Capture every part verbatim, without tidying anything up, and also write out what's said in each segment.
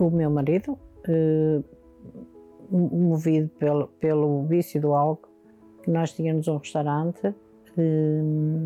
O meu marido, eh, movido pelo, pelo vício do álcool, que nós tínhamos um restaurante eh,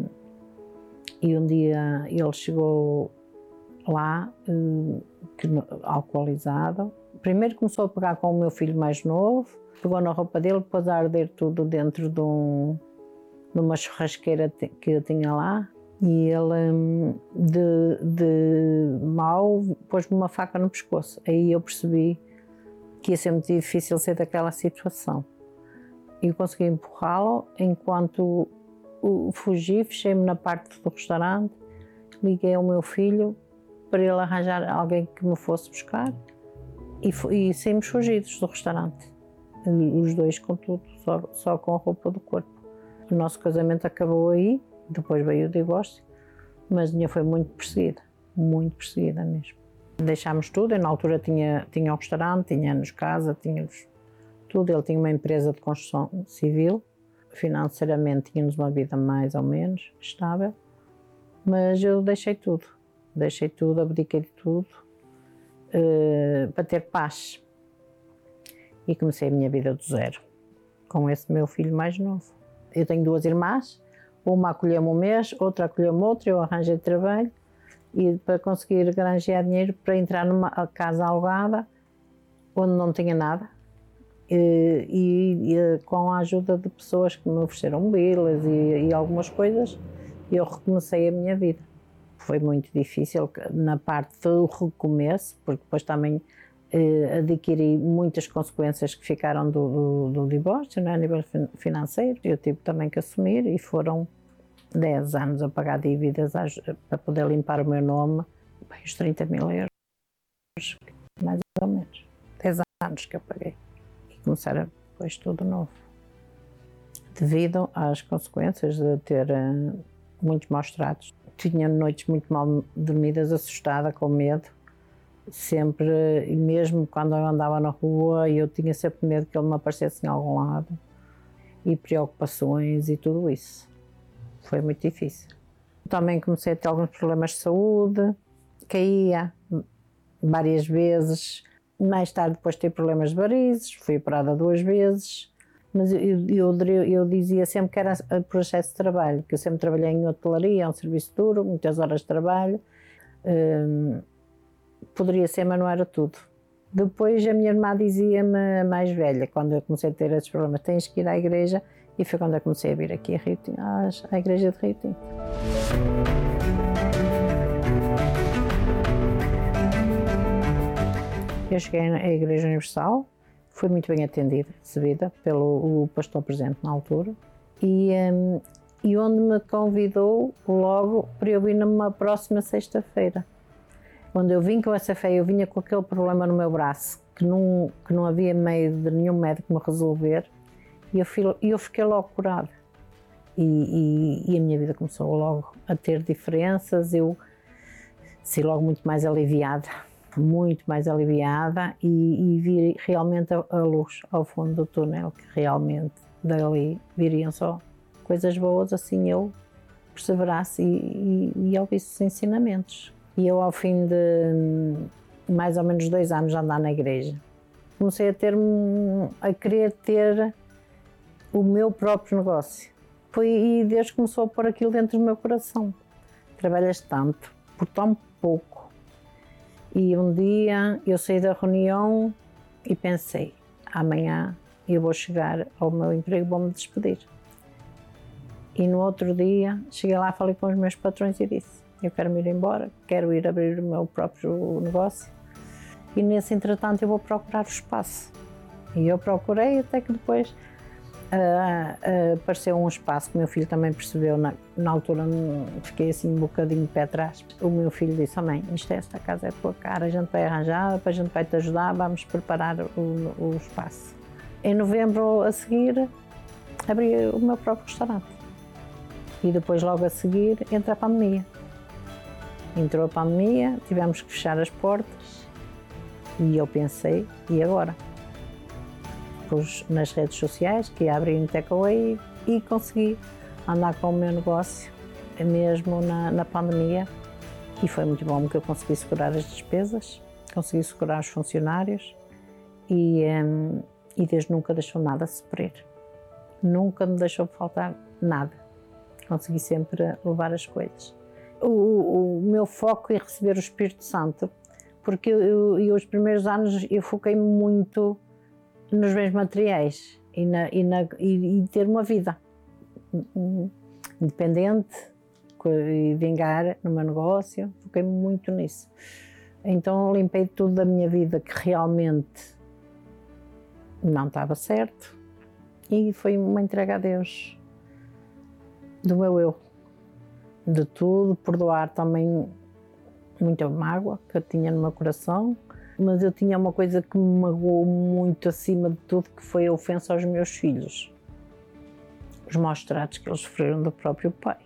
e um dia ele chegou lá, eh, que, alcoolizado. Primeiro começou a pegar com o meu filho mais novo, pegou na roupa dele, pôs a arder tudo dentro de, um, de uma churrasqueira que eu tinha lá. E ele, de, de mau, pôs-me uma faca no pescoço. Aí eu percebi que ia ser muito difícil sair daquela situação. E eu consegui empurrá-lo, enquanto fugi, fechei-me na parte do restaurante, liguei ao meu filho para ele arranjar alguém que me fosse buscar e, e saímos fugidos do restaurante. Os dois com tudo, só, só com a roupa do corpo. O nosso casamento acabou aí. Depois veio o divórcio, mas a minha foi muito perseguida, muito perseguida mesmo. Deixámos tudo, eu na altura tinha, tinha um restaurante, tínhamos casa, tínhamos tudo. Ele tinha uma empresa de construção civil, financeiramente tínhamos uma vida mais ou menos estável, mas eu deixei tudo, deixei tudo, abdiquei de tudo, uh, para ter paz. E comecei a minha vida do zero, com esse meu filho mais novo. Eu tenho duas irmãs. Uma acolheu-me um mês, outra acolheu-me outro, eu arranjei trabalho e para conseguir granjear dinheiro para entrar numa casa alugada onde não tinha nada e, e, e com a ajuda de pessoas que me ofereceram bilas e, e algumas coisas, eu recomecei a minha vida. Foi muito difícil na parte do recomeço, porque depois também eh, adquiri muitas consequências que ficaram do, do, do divórcio, né, a nível financeiro. Eu tive também que assumir e foram dez anos a pagar dívidas para poder limpar o meu nome, bem, os trinta mil euros, mais ou menos. dez anos que eu paguei e começar depois tudo novo. Devido às consequências de ter uh, muitos maus tratos, tinha noites muito mal dormidas, assustada, com medo, sempre, e mesmo quando eu andava na rua, eu tinha sempre medo que ele me aparecesse em algum lado, e preocupações e tudo isso. Foi muito difícil. Também comecei a ter alguns problemas de saúde, caía várias vezes. Mais tarde depois tive problemas de varizes, fui operada duas vezes, mas eu, eu, eu dizia sempre que era por excesso de trabalho, que eu sempre trabalhei em hotelaria, é um serviço duro, muitas horas de trabalho. Hum, poderia ser, mas não era tudo. Depois a minha irmã dizia-me, mais velha, quando eu comecei a ter esses problemas, tens que ir à igreja. E foi quando eu comecei a vir aqui a Rio Tinto, à igreja de Rio Tinto. Eu cheguei à Igreja Universal, fui muito bem atendida, recebida pelo o pastor presente na altura, e, um, e onde me convidou logo para eu vir numa próxima sexta-feira. Quando eu vim com essa fé, eu vinha com aquele problema no meu braço, que não, que não havia meio de nenhum médico me resolver. E eu, eu fiquei logo curada e, e, e a minha vida começou logo a ter diferenças. Eu saí logo muito mais aliviada, muito mais aliviada e, e vi realmente a, a luz ao fundo do túnel, que realmente dali viriam só coisas boas, assim eu perseverasse e, e, e ouvisse os ensinamentos. E eu, ao fim de mais ou menos dois anos de andar na igreja, comecei a, ter, a querer ter o meu próprio negócio. Foi, e Deus começou a pôr aquilo dentro do meu coração. Trabalhas tanto, por tão pouco. E um dia eu saí da reunião e pensei, amanhã eu vou chegar ao meu emprego e vou-me despedir. E no outro dia, cheguei lá, falei com os meus patrões e disse, eu quero me ir embora, quero ir abrir o meu próprio negócio. E nesse entretanto eu vou procurar o espaço. E eu procurei até que depois Uh, uh, apareceu um espaço que o meu filho também percebeu, na, na altura fiquei assim um bocadinho de pé atrás. O meu filho disse, oh mãe, isto é, esta casa é a tua cara, a gente vai arranjar, depois a gente vai te ajudar, vamos preparar o, o espaço. Em novembro a seguir, abri o meu próprio restaurante. E depois logo a seguir entra a pandemia. Entrou a pandemia, tivemos que fechar as portas e eu pensei, e agora? Pus nas redes sociais que ia abrir um takeaway e consegui andar com o meu negócio mesmo na, na pandemia e foi muito bom porque eu consegui segurar as despesas, consegui segurar os funcionários e, um, e Deus nunca deixou nada se perder. Nunca me deixou faltar nada. Consegui sempre levar as coisas. O, o, o meu foco é receber o Espírito Santo, porque eu, eu, os primeiros anos eu foquei muito nos bens materiais e, na, e, na, e, e ter uma vida independente e vingar no meu negócio. Foquei muito nisso. Então limpei tudo da minha vida que realmente não estava certo e foi uma entrega a Deus do meu eu, de tudo, perdoar também muita mágoa que eu tinha no meu coração, mas eu tinha uma coisa que me magoou muito acima de tudo, que foi a ofensa aos meus filhos, os maus tratos que eles sofreram do próprio pai.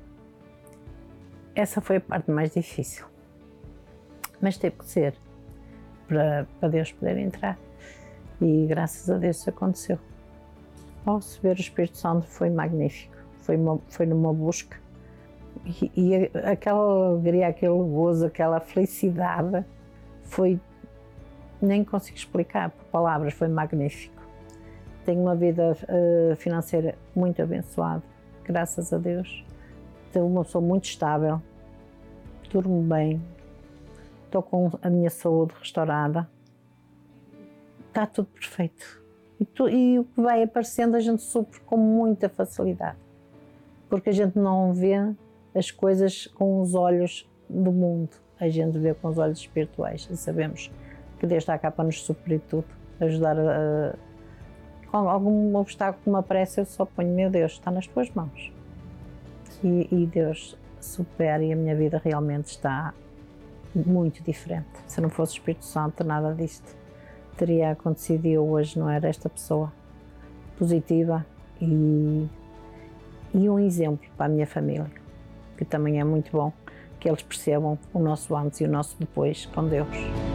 Essa foi a parte mais difícil, mas teve que ser para, para Deus poder entrar e graças a Deus isso aconteceu. Ao receber o Espírito Santo foi magnífico, foi, uma, foi numa busca e, e aquela alegria, aquele gozo, aquela felicidade foi, nem consigo explicar por palavras, foi magnífico. Tenho uma vida uh, financeira muito abençoada, graças a Deus. Sou uma pessoa muito estável, durmo bem, estou com a minha saúde restaurada, está tudo perfeito. E, tu, e o que vai aparecendo a gente supre com muita facilidade, porque a gente não vê as coisas com os olhos do mundo, a gente vê com os olhos espirituais e sabemos que Deus está cá para nos suprir tudo, ajudar a... Com algum obstáculo que me aparece, eu só ponho, meu Deus, está nas tuas mãos. E, e Deus supera e a minha vida realmente está muito diferente. Se não fosse o Espírito Santo, nada disto teria acontecido e eu hoje não era esta pessoa positiva e, e um exemplo para a minha família, que também é muito bom que eles percebam o nosso antes e o nosso depois com Deus.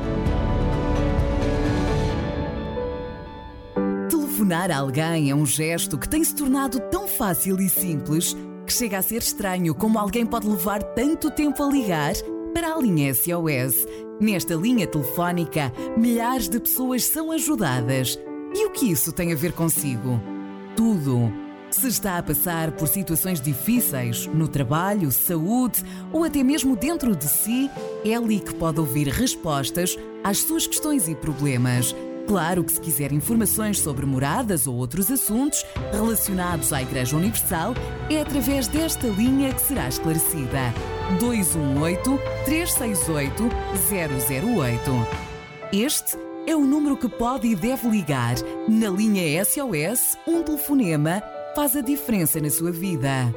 Telefonar a alguém é um gesto que tem se tornado tão fácil e simples que chega a ser estranho como alguém pode levar tanto tempo a ligar para a linha S O S. Nesta linha telefónica, milhares de pessoas são ajudadas. E o que isso tem a ver consigo? Tudo. Se está a passar por situações difíceis no trabalho, saúde ou até mesmo dentro de si, é ali que pode ouvir respostas às suas questões e problemas. Claro que se quiser informações sobre moradas ou outros assuntos relacionados à Igreja Universal, é através desta linha que será esclarecida. dois um oito, três seis oito, zero zero oito. Este é o número que pode e deve ligar. Na linha S O S, um telefonema faz a diferença na sua vida.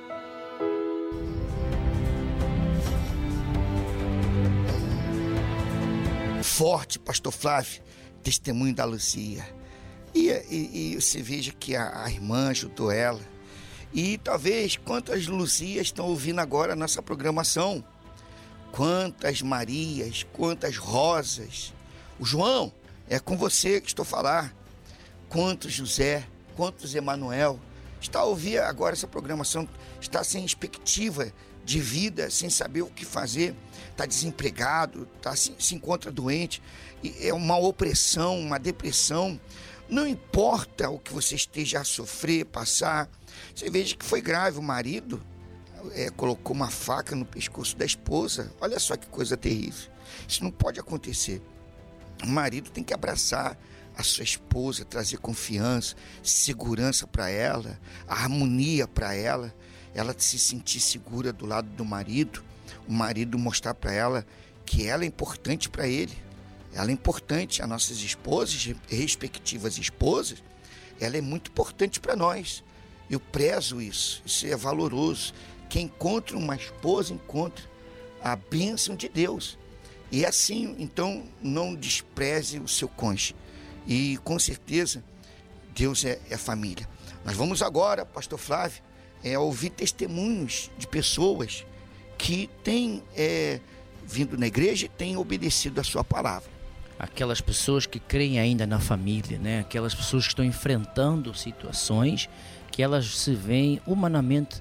Forte, pastor Flávio, testemunho da Lucia. E, e, e você veja que a, a irmã ajudou ela. E talvez quantas Lucias estão ouvindo agora a nossa programação. Quantas Marias, quantas Rosas. O João, é com você que estou a falar. Quantos José, quantos Emanuel. Está a ouvir agora essa programação, está sem perspectiva de vida, sem saber o que fazer, está desempregado, tá, se, se encontra doente, é uma opressão, uma depressão. Não importa o que você esteja a sofrer, passar. Você veja que foi grave, o marido é, colocou uma faca no pescoço da esposa. Olha só que coisa terrível. Isso não pode acontecer. O marido tem que abraçar a sua esposa, trazer confiança, segurança para ela, harmonia para ela, ela se sentir segura do lado do marido, o marido mostrar para ela que ela é importante para ele, ela é importante, as nossas esposas, respectivas esposas, ela é muito importante para nós. Eu prezo isso, isso é valoroso. Quem encontra uma esposa, encontra a bênção de Deus. E assim, então, não despreze o seu cônjuge. E com certeza, Deus é, é família. Nós vamos agora, pastor Flávio, é, ouvir testemunhos de pessoas que têm é, vindo na igreja e têm obedecido a sua palavra. Aquelas pessoas que creem ainda na família, né? Aquelas pessoas que estão enfrentando situações que elas se veem humanamente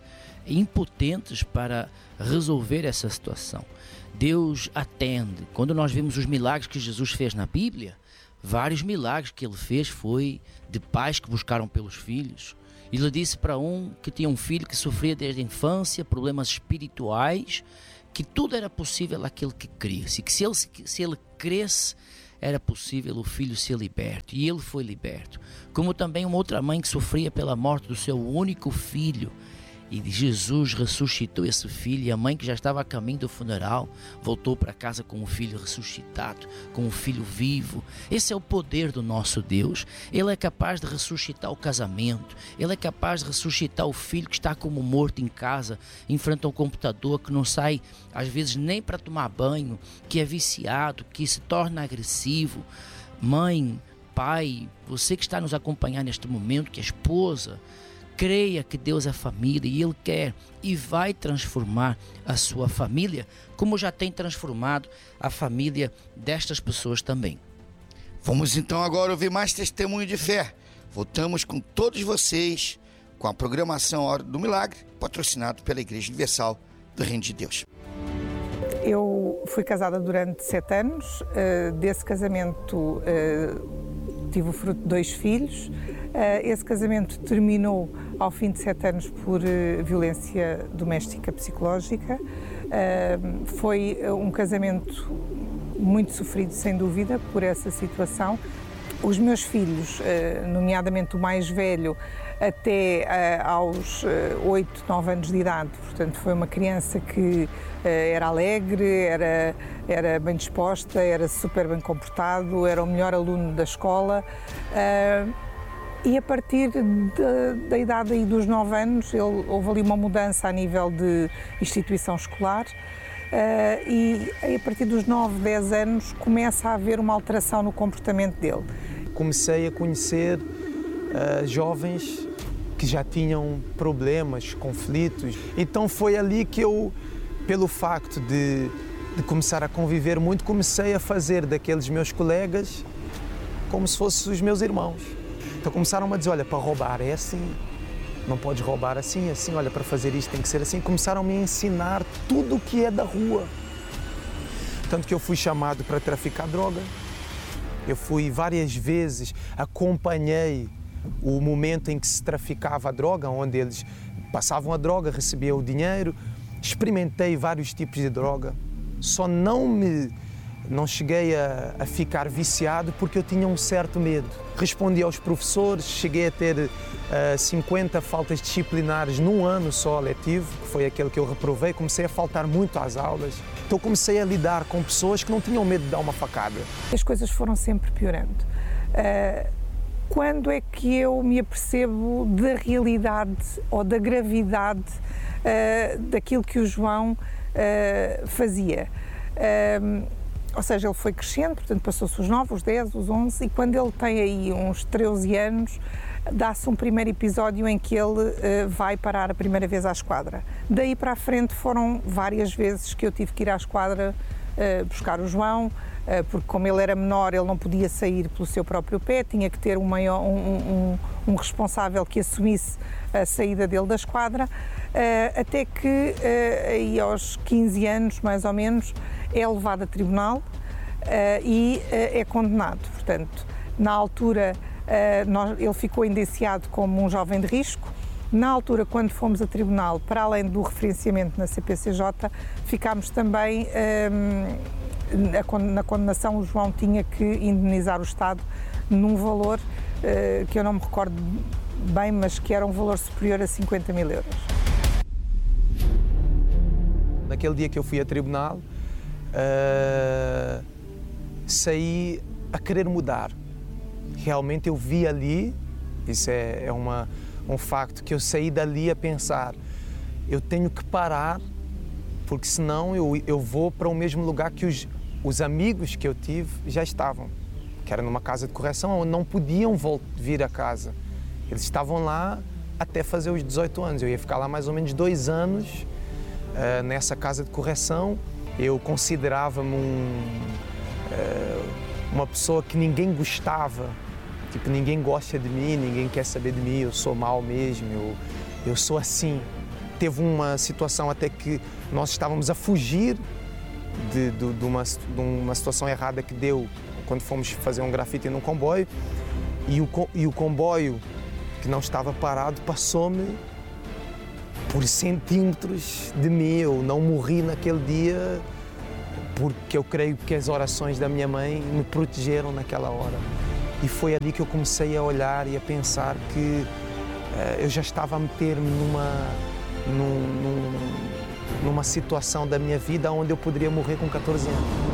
impotentes para resolver essa situação. Deus atende. Quando nós vemos os milagres que Jesus fez na Bíblia, vários milagres que ele fez foi de pais que buscaram pelos filhos. Ele disse para um que tinha um filho que sofria desde a infância, problemas espirituais, que tudo era possível àquele que cresce, que se ele, se ele cresce, era possível o filho ser liberto. E ele foi liberto. Como também uma outra mãe que sofria pela morte do seu único filho. E Jesus ressuscitou esse filho, e a mãe que já estava a caminho do funeral voltou para casa com o filho ressuscitado, com o filho vivo. Esse é o poder do nosso Deus. Ele é capaz de ressuscitar o casamento, ele é capaz de ressuscitar o filho que está como morto em casa, enfrenta um computador, que não sai às vezes nem para tomar banho, que é viciado, que se torna agressivo. Mãe, pai, você que está nos acompanhando neste momento, que é esposa, creia que Deus é família e Ele quer e vai transformar a sua família, como já tem transformado a família destas pessoas também. Vamos então agora ouvir mais testemunho de fé. Voltamos com todos vocês com a programação Hora do Milagre, patrocinado pela Igreja Universal do Reino de Deus. Eu fui casada durante sete anos, desse casamento tive o fruto de dois filhos. Esse casamento terminou ao fim de sete anos por violência doméstica psicológica. Foi um casamento muito sofrido, sem dúvida, por essa situação. Os meus filhos, nomeadamente o mais velho, até aos oito, nove anos de idade, portanto foi uma criança que era alegre, era, era bem disposta, era super bem comportado, era o melhor aluno da escola. E a partir de, da idade aí dos nove anos, ele, houve ali uma mudança a nível de instituição escolar. Uh, e a partir dos nove, dez anos começa a haver uma alteração no comportamento dele. Comecei a conhecer uh, jovens que já tinham problemas, conflitos. Então foi ali que eu, pelo facto de, de começar a conviver muito, comecei a fazer daqueles meus colegas como se fossem os meus irmãos. Então começaram a dizer, olha, para roubar é assim, não podes roubar assim, assim, olha, para fazer isto tem que ser assim. Começaram a me ensinar tudo o que é da rua. Tanto que eu fui chamado para traficar droga. Eu fui várias vezes, acompanhei o momento em que se traficava a droga, onde eles passavam a droga, recebiam o dinheiro. Experimentei vários tipos de droga, só não me... não cheguei a, a ficar viciado porque eu tinha um certo medo. Respondi aos professores, cheguei a ter uh, cinquenta faltas disciplinares num ano só letivo, que foi aquele que eu reprovei. Comecei a faltar muito às aulas. Então comecei a lidar com pessoas que não tinham medo de dar uma facada. As coisas foram sempre piorando. Uh, quando é que eu me apercebo da realidade ou da gravidade uh, daquilo que o João uh, fazia? Uh, Ou seja, ele foi crescendo, portanto passou-se os nove, os dez, os onze, e quando ele tem aí uns treze anos, dá-se um primeiro episódio em que ele uh, vai parar a primeira vez à esquadra. Daí para a frente foram várias vezes que eu tive que ir à esquadra uh, buscar o João, uh, porque como ele era menor, ele não podia sair pelo seu próprio pé, tinha que ter um, maior, um, um, um responsável que assumisse a saída dele da esquadra, uh, até que uh, aí aos quinze anos, mais ou menos, é levado a tribunal uh, e uh, é condenado. Portanto, na altura, uh, nós, ele ficou indiciado como um jovem de risco. Na altura, quando fomos a tribunal, para além do referenciamento na C P C J, ficámos também, um, na condenação, o João tinha que indemnizar o Estado num valor uh, que eu não me recordo bem, mas que era um valor superior a cinquenta mil euros. Naquele dia que eu fui a tribunal, Uh, saí a querer mudar. Realmente eu vi ali, isso é, é uma, um facto, que eu saí dali a pensar, eu tenho que parar, porque senão eu, eu vou para o mesmo lugar que os, os amigos que eu tive já estavam, que era numa casa de correção onde não podiam vir a casa. Eles estavam lá até fazer os dezoito anos, eu ia ficar lá mais ou menos dois anos uh, nessa casa de correção. Eu considerava-me um, uh, uma pessoa que ninguém gostava, tipo, ninguém gosta de mim, ninguém quer saber de mim, eu sou mau mesmo, eu, eu sou assim. teve uma situação até que nós estávamos a fugir de, de, de, uma, de uma situação errada que deu quando fomos fazer um grafite num comboio, e o, e o comboio que não estava parado passou-me por centímetros de mim. Eu não morri naquele dia porque eu creio que as orações da minha mãe me protegeram naquela hora. E foi ali que eu comecei a olhar e a pensar que uh, eu já estava a meter-me numa, num, num, numa situação da minha vida onde eu poderia morrer com catorze anos.